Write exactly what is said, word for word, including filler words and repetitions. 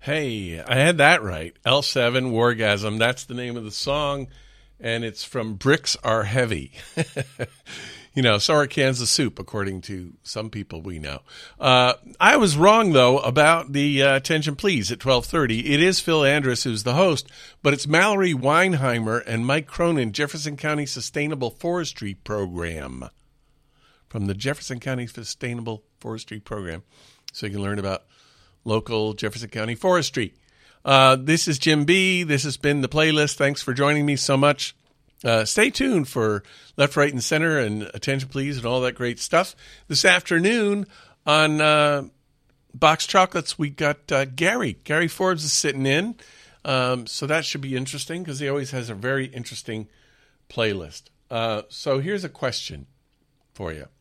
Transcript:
Hey, I had that right. L seven, Wargasm. That's the name of the song, and it's from Bricks Are Heavy. You know, so are cans of soup, according to some people we know. Uh, I was wrong, though, about the uh, Attention Please at twelve thirty. It is Phil Andrus who's the host, but it's Mallory Weinheimer and Mike Cronin, Jefferson County Sustainable Forestry Program. From the Jefferson County Sustainable Forestry Program. So you can learn about local Jefferson County forestry. Uh, this is Jim B. This has been the playlist. Thanks for joining me so much. Uh, stay tuned for Left, Right, and Center and Attention Please and all that great stuff. This afternoon on uh, Box Chocolates, we got uh, Gary. Gary Forbes is sitting in. Um, so that should be interesting because he always has a very interesting playlist. Uh, so here's a question for you.